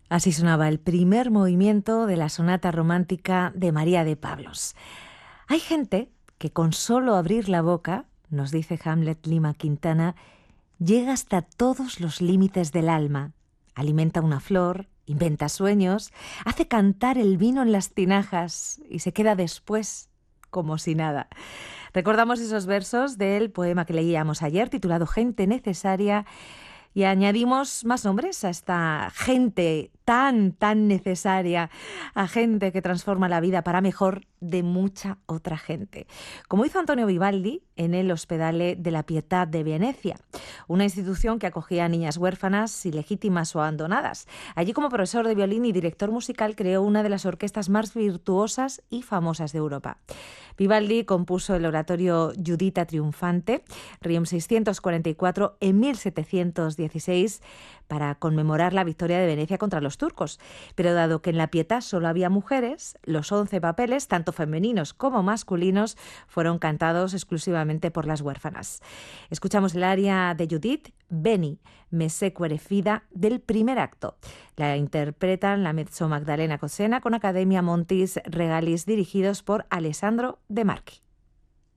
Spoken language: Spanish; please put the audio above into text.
Así sonaba el primer movimiento de la sonata romántica de María de Pablos. Hay gente que con solo abrir la boca, nos dice Hamlet Lima Quintana, llega hasta todos los límites del alma. Alimenta una flor, inventa sueños, hace cantar el vino en las tinajas y se queda después como si nada. Recordamos esos versos del poema que leíamos ayer, titulado Gente Necesaria, y añadimos más nombres a esta gente tan necesaria, a gente que transforma la vida para mejor de mucha otra gente. Como hizo Antonio Vivaldi en el Ospedale de la Pietà de Venecia, una institución que acogía a niñas huérfanas, ilegítimas o abandonadas. Allí, como profesor de violín y director musical, creó una de las orquestas más virtuosas y famosas de Europa. Vivaldi compuso el oratorio Giuditta Triunfante, Requiem 644, en 1716 para conmemorar la victoria de Venecia contra los turcos. Pero dado que en la Pietà solo había mujeres, los 11 papeles, tanto femeninos como masculinos, fueron cantados exclusivamente por las huérfanas. Escuchamos el aria de Judith, Beni, me sequere fida, del primer acto. La interpretan la Mezzo Magdalena Cosena con Academia Montis Regalis, dirigidos por Alessandro De Marchi.